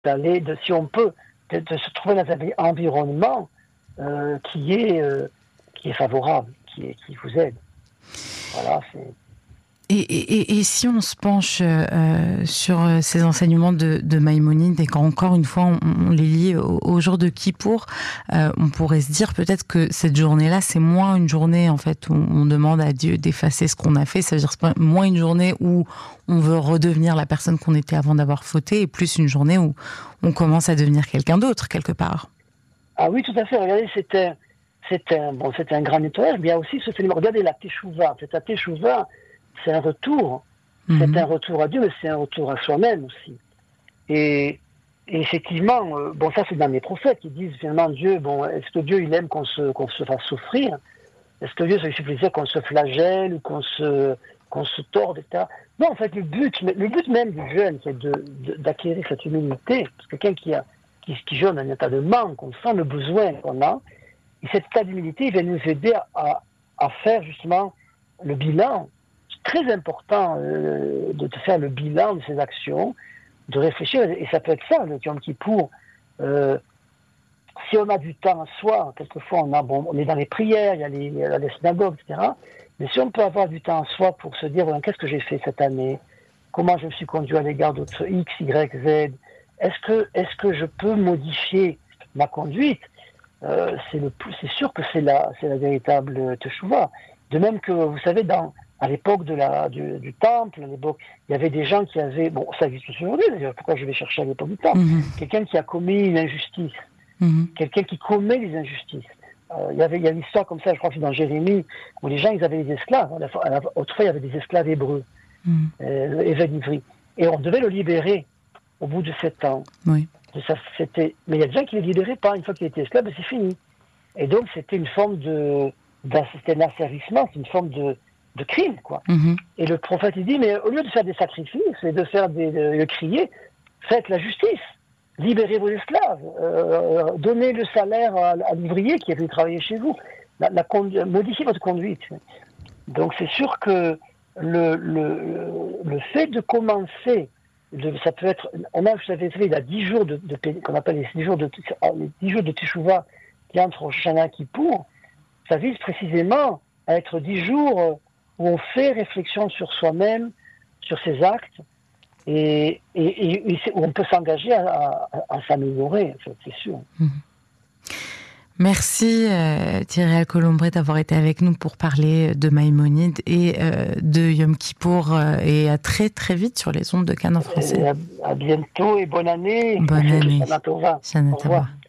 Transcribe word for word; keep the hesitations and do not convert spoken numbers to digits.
d'aller, de, si on peut, de, de se trouver dans un environnement euh, qui est euh, qui est favorable, qui est, qui vous aide. Voilà, c'est. Et, et, et si on se penche euh, sur ces enseignements de, de Maïmonide et qu'encore une fois on, on les lie au, au jour de Kippour, euh, on pourrait se dire peut-être que cette journée-là c'est moins une journée en fait où on demande à Dieu d'effacer ce qu'on a fait, ça veut dire c'est moins une journée où on veut redevenir la personne qu'on était avant d'avoir fauté et plus une journée où on commence à devenir quelqu'un d'autre quelque part. Ah oui, tout à fait. Regardez, c'était c'est un bon, c'est un grand nettoyage, mais il y a aussi ce phénomène. Regardez la Teshuvah. Cette Teshuvah, c'est un retour. Mmh. C'est un retour à Dieu, mais c'est un retour à soi-même aussi. Et, et effectivement, euh, bon, ça c'est dans les prophètes qui disent finalement Dieu, bon, est-ce que Dieu il aime qu'on se qu'on se fasse souffrir? Est-ce que Dieu ça lui fait plaisir qu'on se flagelle ou qu'on se qu'on se torde, et cetera. Non, en fait, le but, le but même du jeûne, c'est de, de, d'acquérir cette humilité. Parce que quelqu'un qui a qui, qui jeûne dans un état de manque, on sent le besoin qu'on a. Et cet état d'humilité, il va nous aider à, à faire justement le bilan. C'est très important euh, de faire le bilan de ses actions, de réfléchir. Et ça peut être ça, le Yom Kippour. Euh, si on a du temps à soi, quelquefois on, a, bon, on est dans les prières, il y a les, il y a les synagogues, et cetera. Mais si on peut avoir du temps à soi pour se dire, qu'est-ce que j'ai fait cette année? Comment je me suis conduit à l'égard d'autres X, Y, Z? Est-ce que, est-ce que je peux modifier ma conduite? euh, c'est, le, c'est sûr que c'est la, c'est la véritable Teshuvah. De même que, vous savez, dans, à l'époque de la, du, du temple, à l'époque, il y avait des gens qui avaient... Bon, ça existe aujourd'hui, d'ailleurs, pourquoi je vais chercher à l'époque du temple? Mmh. Quelqu'un qui a commis une injustice. Mmh. Quelqu'un qui commet des injustices. Euh, il y avait, il y a une histoire comme ça, je crois que c'est dans Jérémie, où les gens, ils avaient des esclaves. Autrefois, il y avait des esclaves hébreux, mmh. euh, évêque d'Ivry. Et on devait le libérer au bout de sept ans. Oui. Ça, c'était... Mais il y a des gens qui ne les libéraient pas. Une fois qu'il était esclave, c'est fini. Et donc, c'était une forme de... C'était un asservissement, c'est une forme de, de crime, quoi. Mmh. Et le prophète, il dit, mais au lieu de faire des sacrifices et de faire des... de, de crier, faites la justice. Libérez vos esclaves, euh, donnez le salaire à, à l'ouvrier qui est venu travailler chez vous, la, la condu- modifiez votre conduite. Donc c'est sûr que le, le, le fait de commencer, de, ça peut être, on a, vous savez, il y a dix jours de, de qu'on appelle les dix jours de les dix jours de Teshuvah qui entrent au Shana Kippour, ça vise précisément à être dix jours où on fait réflexion sur soi-même, sur ses actes. Et, et, et, et on peut s'engager à, à, à s'améliorer, en fait, c'est sûr. Mmh. Merci euh, Thierry Alcolombré d'avoir été avec nous pour parler de Maïmonide et euh, de Yom Kippour euh, et à très très vite sur les ondes de Cannes en français. À, à bientôt et bonne année. Bonne année. Shana Tova. Shana Tova. Au revoir.